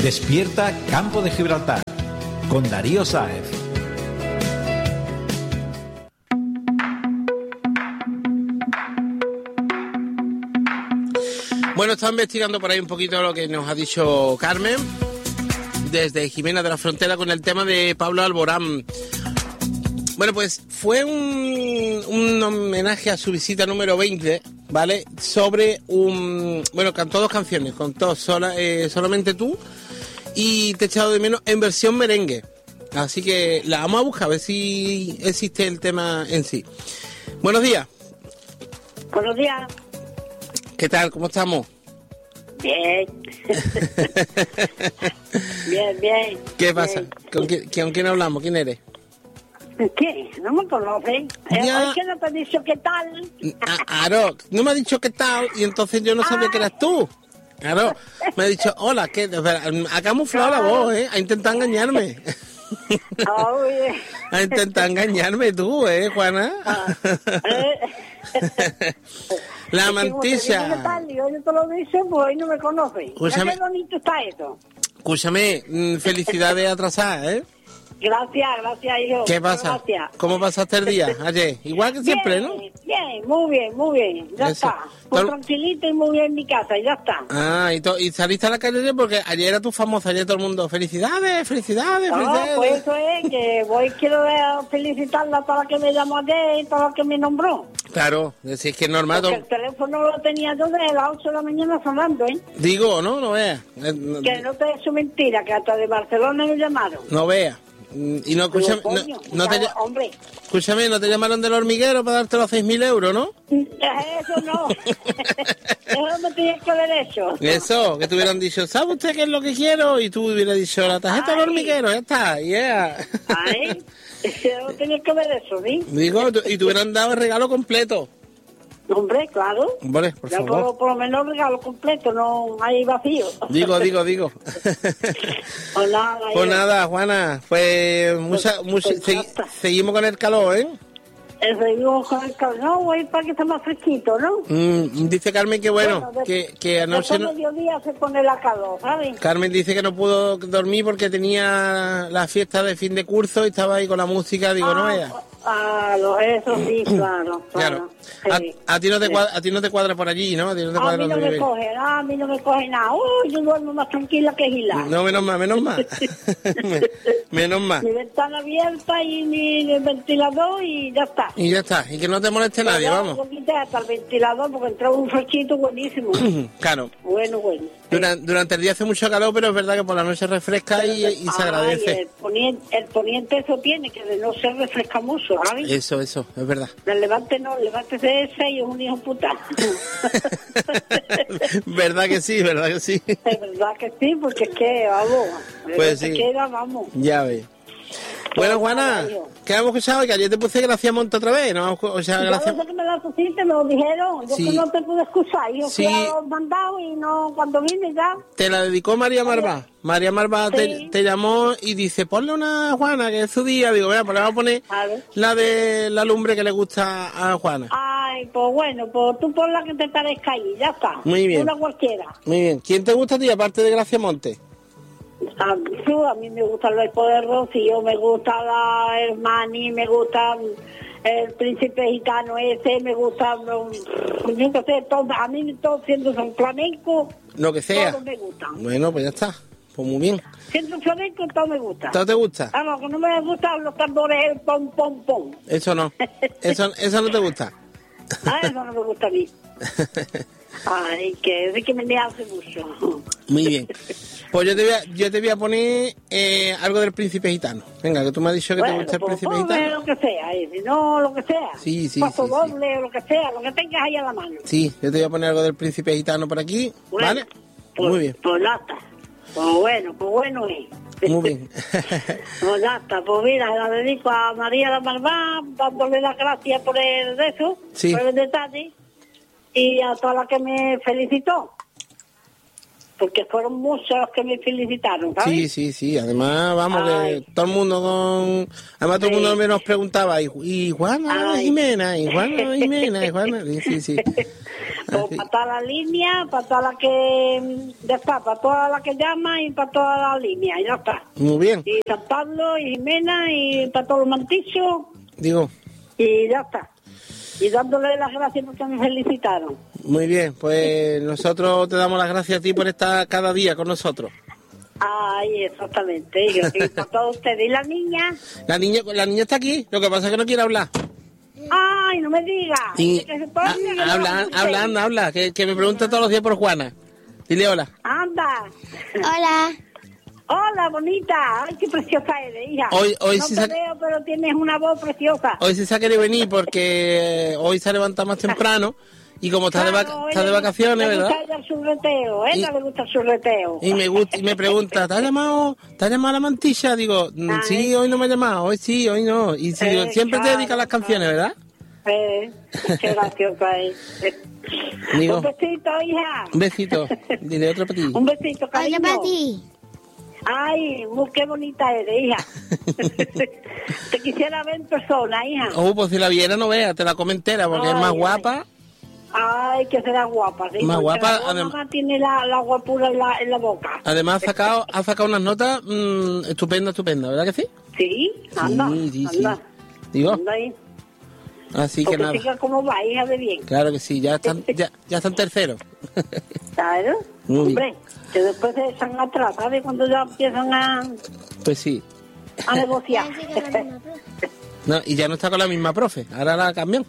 Despierta Campo de Gibraltar con Darío Sáez. Bueno, estaba investigando por ahí un poquito lo que nos ha dicho Carmen desde Jimena de la Frontera con el tema de Pablo Alborán. Bueno, pues fue un homenaje a su visita número 20, ¿vale? Sobre bueno, cantó dos canciones, cantó Solamente tú y Te he echado de menos en versión merengue. Así que la vamos a buscar a ver si existe el tema en sí. Buenos días. Buenos días. ¿Qué tal? ¿Cómo estamos? Bien. bien. ¿Qué pasa? ¿Con quién hablamos? ¿Quién eres? ¿Qué? ¿No me conocen? Ya. ¿Qué no te he dicho qué tal? Claro, no me ha dicho qué tal y entonces yo no sabía que eras tú. Claro, me ha dicho, hola, ¿qué? Ha camuflado la voz, ¿eh? Ha intentado engañarme. Ha intentado engañarme tú, Juana. La mantilla. ¿Qué tal? Yo te lo dicho, pues hoy no me conoces. Escúchame. Qué bonito está eso. Escúchame, felicidades atrasadas, ¿eh? Gracias, hijo. ¿Qué pasa? Gracias. ¿Cómo pasaste el día ayer? Igual que siempre, bien, ¿no? Bien, muy bien. Ya Eso. está. Pues tranquilito y muy bien en mi casa, y ya está. Y saliste a la calle ayer porque ayer era tu famosa, ayer todo el mundo, felicidades. Pues eso es, que quiero felicitarla para que me llamó ayer y para que me nombró. Claro, si es que es normal. Porque el teléfono lo tenía yo desde las 8 de la mañana sonando, ¿eh? Digo, no veas. Que no te es mentira, que hasta de Barcelona me llamaron. No veas. Y no, escúchame, hombre. Escúchame, ¿no te llamaron del hormiguero para darte los 6.000 euros, no? Eso no. Eso me tienes que ver eso. Eso, que te hubieran dicho, ¿sabe usted qué es lo que quiero? Y tú hubieras dicho, la tarjeta del hormiguero, ya está, yeah. Ay, eso tenías que ver eso, ¿sí? Digo, y te hubieran dado el regalo completo. Hombre, claro. Hombre, por favor. Por lo menos regalo completo, no hay vacío. Digo. Pues nada, Juana, pues seguimos con el calor, ¿eh? Seguimos con el calor. No, voy para que esté más fresquito, ¿no? Dice Carmen que que anoche... Después mediodía se pone la calor, ¿sabes? Carmen dice que no pudo dormir porque tenía la fiesta de fin de curso y estaba ahí con la música, digo, no vea. Eso sí, claro. Sí. A ti no te cuadra por allí, ¿no? A ti no te cuadra a mí no me coge nada. Yo duermo más tranquila que Gila. No, menos mal. Menos mal. Mi ventana abierta y mi ventilador y ya está. Y que no te moleste nadie, vamos. Yo quité hasta el ventilador porque entraba un fresquito buenísimo. Claro. Bueno. Durante el día hace mucho calor, pero es verdad que por la noche refresca y se agradece. El poniente eso tiene, que de no se refresca mucho, ¿sabes? Eso, es verdad. Levántese de ese y es un hijo puta. ¿Verdad que sí? Es verdad que sí, porque es que, vamos, pues sí. Vamos. Ya ves. Bueno, Juana, ¿qué hemos escuchado? Que ayer te puse Gracia Monte otra vez, ¿no? O sea, Gracia... Yo que me la pusiste, me lo dijeron. Yo que no te pude escuchar. Yo fui a los mandados y no, cuando vine ya... Te la dedicó María Marvá. María Marvá te llamó y dice, ponle una a Juana, que es su día. Digo, vea, pues le vamos a poner la de la lumbre que le gusta a Juana. Ay, pues bueno, pues tú pon la que te parezca ahí, ya está. Muy bien. Una cualquiera. Muy bien. ¿Quién te gusta a ti, aparte de Gracia Monte? A mí me gusta el Poder Rocío, me gusta la Hermani, me gusta el Príncipe Gitano ese, me gusta, yo no sé, todo, a mí todo siendo son flamenco, lo que sea. Todo me gusta. Bueno, pues ya está, pues muy bien. Siendo flamenco todo me gusta. ¿Todo te gusta? Lo que no me gustan los tambores, el pom, pom, pom. Eso no, eso no te gusta. Eso no me gusta a mí. Ay, que me hace mucho. Muy bien. Pues yo te voy a poner algo del Príncipe Gitano. Venga, que tú me has dicho que te gusta el Príncipe Gitano. Lo que sea, no, lo que sea. Sí. Paso doble, lo que sea, lo que tengas ahí a la mano. Sí, yo te voy a poner algo del Príncipe Gitano por aquí, bueno, ¿vale? Pues, muy bien. Pues nada. Pues bueno es. Muy bien. Pues ya está, pues mira, la dedico a María la Marvá, dándole las gracias por el de eso, por el detalle, y a toda la que me felicitó. porque fueron muchos los que me felicitaron, ¿sabes? Sí, además, vamos, que todo el mundo además todo el mundo me nos preguntaba, y Juana Jimena, y Juana Jimena, y Juana, sí. Pues para toda la línea, para toda la que, ya está, para toda la que llama y para toda la línea, ya está. Muy bien. Y San Pablo, y Jimena, y para todos los mantichos. Digo. Y ya está. Y dándole las gracias porque me felicitaron. Muy bien, pues nosotros te damos las gracias a ti por estar cada día con nosotros. Ay, exactamente. Y para todos ustedes. ¿Y la niña? La niña está aquí, lo que pasa es que no quiere hablar. Ay, no me digas. Y, habla, que me pregunta todos los días por Juana. Dile hola. Anda. Hola. Hola, bonita. Ay, qué preciosa eres, hija. Hoy no sí te veo, pero tienes una voz preciosa. Hoy sí se ha querido venir porque hoy se ha levantado más temprano y como está, está de vacaciones, ¿verdad? Le gusta el churreteo, le gusta el churreteo. Y me pregunta, ¿te ha llamado la mantilla? Digo, sí, hoy no me ha llamado, hoy sí, hoy no. Y siempre te dedicas a las canciones, ¿verdad? Qué graciosa es. Digo, un besito, hija. Un besito. Dile otro para ti. Un besito, cariño. Otro para ti. Ay, qué bonita eres, hija. Te quisiera ver en persona, hija. Pues si la viera no vea, te la come entera porque es más guapa. Ay, que será guapa. ¿Sí? Más guapa. Además tiene la guapura en la boca. Además ha sacado unas notas estupendas, ¿verdad que sí? Sí, anda. Sí. Anda. Digo. Anda ahí. Así porque que nada. siga como va, hija de bien. Claro que sí, ya están terceros. ¿Sabes? Hombre, que después se echan atrás, ¿sabes? Cuando ya empiezan a... Pues sí. A negociar. No, y ya no está con la misma profe, ahora la cambian.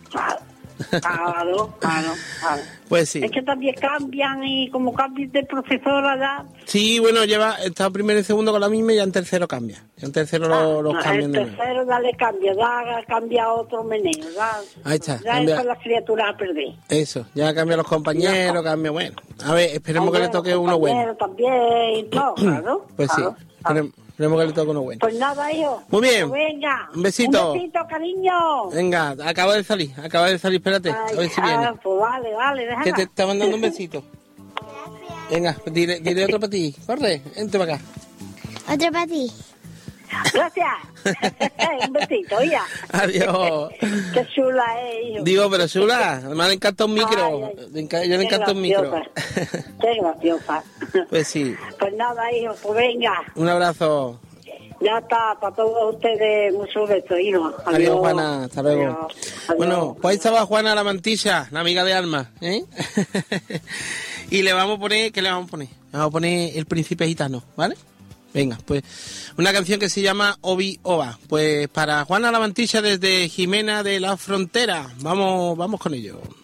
Claro. Pues sí. Es que también cambian y como cambian de profesora ya... Sí, bueno, está primero y segundo con la misma y ya en tercero cambia. Ya en tercero los cambian. En tercero ya le cambia, ya cambia otro meneo. Ahí está. Ya cambia. es con las criaturas a perder. Eso, ya cambia los compañeros, cambia, bueno. A ver, esperemos que le toque uno bueno. También, todo, claro. Pues claro, sí, esperemos que le toque uno bueno. Pues nada, hijo. Muy bien. Pues venga. Un besito. Un besito, cariño. Venga, acaba de salir, espérate. Ay, a ver si viene. Pues vale, déjala. Que te está mandando un besito. Venga, dile otro para ti. Corre, vente para acá. Otro para ti. Gracias. Un besito, oiga. Adiós. Qué chula es, hijo. Digo, pero chula, además le encanta un micro. Yo le encanta un micro. Qué graciosa. Pues sí. Pues nada, hijo, pues venga. Un abrazo. Ya está, para todos ustedes, muchos besos, hijo. Adiós, Juana, hasta luego. Adiós. Bueno, pues ahí estaba Juana la Mantilla, la amiga de Alma, ¿eh? Y le vamos a poner, ¿qué le vamos a poner? Le vamos a poner El Príncipe Gitano, ¿vale? Venga, pues una canción que se llama Obi Oba. Pues para Juana la Mantilla desde Jimena de la Frontera. Vamos con ello.